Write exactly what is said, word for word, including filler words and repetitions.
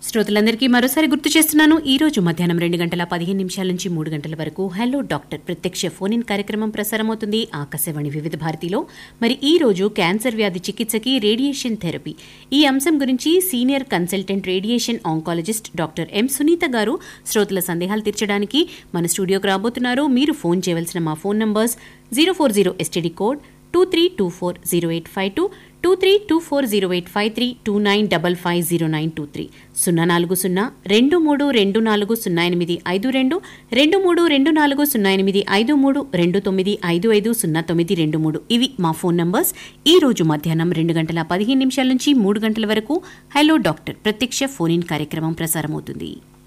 శ్రోతలందరికీ మరోసారి గుర్తు చేస్తున్నాను, ఈ రోజు మధ్యాహ్నం రెండు గంటల పదిహేను నిమిషాల నుంచి మూడు గంటల వరకు హలో డాక్టర్ ప్రత్యక్ష ఫోన్ ఇన్ కార్యక్రమం ప్రసారమవుతుంది ఆకాశవాణి వివిధ భారతిలో. మరి ఈ రోజు క్యాన్సర్ వ్యాధి చికిత్సకి రేడియేషన్ థెరపీ ఈ అంశం గురించి senior consultant radiation oncologist doctor M Sunitha గారు శ్రోతల సందేహాలు తీర్చడానికి మన స్టూడియోకి రాబోతున్నారు. మీరు ఫోన్ చేయవలసిన మా phone numbers zero four zero STD code two three two four zero eight five two two three two four zero eight five three two nine double five zero nine two three సున్నా నాలుగు సున్నా రెండు మూడు రెండు నాలుగు సున్నా ఎనిమిది ఐదు రెండు రెండు మూడు రెండు నాలుగు సున్నా ఎనిమిది ఐదు మూడు రెండు తొమ్మిది ఐదు ఐదు సున్నా తొమ్మిది రెండు మూడు ఇవి మా ఫోన్ నంబర్స్. ఈ రోజు మధ్యాహ్నం రెండు గంటల పదిహేను నిమిషాల నుంచి మూడు గంటల వరకు హలో డాక్టర్ ప్రత్యక్ష ఫోన్ ఇన్ కార్యక్రమం ప్రసారమవుతుంది.